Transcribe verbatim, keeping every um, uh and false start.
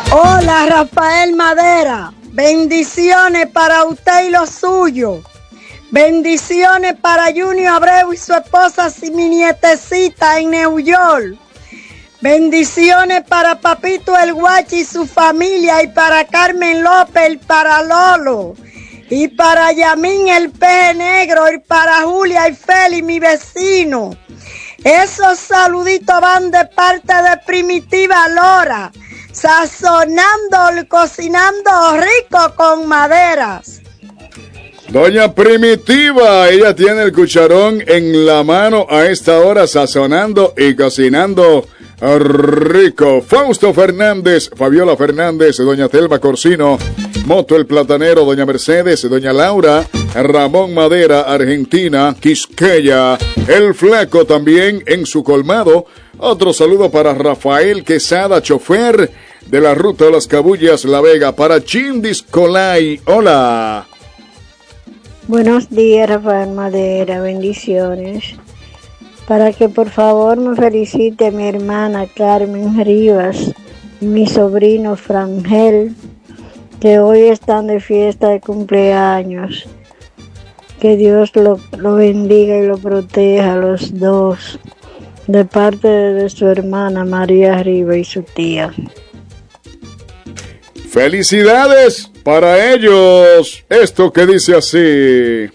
Hola, Rafael Madera. Bendiciones para usted y los suyos. Bendiciones para Junior Abreu y su esposa y mi nietecita en New York. Bendiciones para Papito el Guachi y su familia, y para Carmen López, y para Lolo, y para Yamín el Peje Negro, y para Julia y Feli, mi vecino. Esos saluditos van de parte de Primitiva Lora, sazonando, cocinando rico con maderas. Doña Primitiva, ella tiene el cucharón en la mano a esta hora, sazonando y cocinando rico. Fausto Fernández, Fabiola Fernández, doña Telma Corsino, Moto el Platanero, doña Mercedes, doña Laura, Ramón Madera, Argentina, Quisqueya, el Flaco también en su colmado. Otro saludo para Rafael Quesada, chofer de la ruta de las Cabullas, La Vega, para Chindis Colay. Hola. Buenos días, Rafael Madera, bendiciones. Para que por favor me felicite a mi hermana Carmen Rivas y mi sobrino Frangel, que hoy están de fiesta de cumpleaños. Que Dios lo, lo bendiga y lo proteja a los dos, de parte de su hermana María Rivas y su tía. Felicidades para ellos. Esto que dice así.